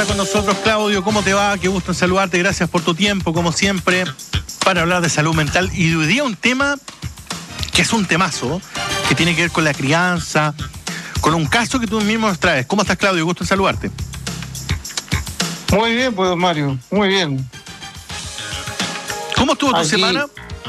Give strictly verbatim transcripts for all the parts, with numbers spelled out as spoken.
Con nosotros, Claudio, ¿cómo te va? Qué gusto en saludarte, gracias por tu tiempo, como siempre, para hablar de salud mental. Y hoy día un tema que es un temazo, que tiene que ver con la crianza, con un caso que tú mismo nos traes. ¿Cómo estás, Claudio? Gusto en saludarte. Muy bien, pues, Mario, muy bien. ¿Cómo estuvo tu Aquí... semana?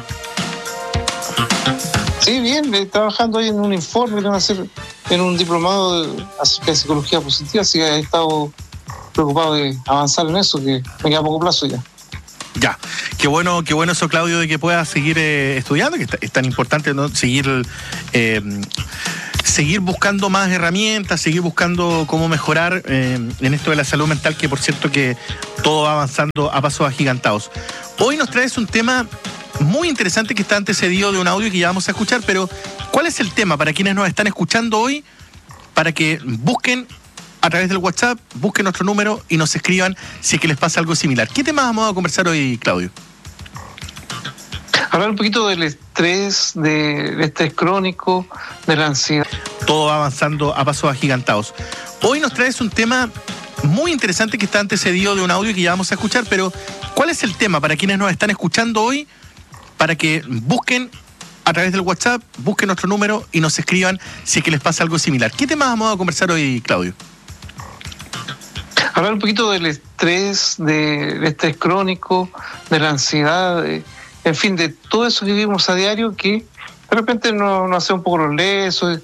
Sí, bien, eh, trabajando ahí en un informe que van a hacer en un diplomado de, acerca de psicología positiva, así que he estado preocupado de avanzar en eso, que me queda poco plazo ya. Ya, qué bueno, qué bueno eso, Claudio, de que puedas seguir eh, estudiando, que es tan importante, ¿no? Seguir, eh, seguir buscando más herramientas, seguir buscando cómo mejorar eh, en esto de la salud mental, que por cierto que todo va avanzando a pasos agigantados. Hoy nos traes un tema muy interesante que está antecedido de un audio que ya vamos a escuchar, pero ¿cuál es el tema para quienes nos están escuchando hoy? Para que busquen a través del WhatsApp, busquen nuestro número y nos escriban si es que les pasa algo similar. ¿Qué temas vamos a conversar hoy, Claudio? Hablar un poquito del estrés, del estrés crónico, de la ansiedad. Todo va avanzando a pasos agigantados. Hoy nos traes un tema muy interesante que está antecedido de un audio que ya vamos a escuchar, pero ¿cuál es el tema para quienes nos están escuchando hoy? Para que busquen a través del WhatsApp, busquen nuestro número y nos escriban si es que les pasa algo similar. ¿Qué temas vamos a conversar hoy, Claudio? Hablar un poquito del estrés, del estrés crónico, de la ansiedad, de, en fin, de todo eso que vivimos a diario que de repente nos, nos hace un poco los lesos,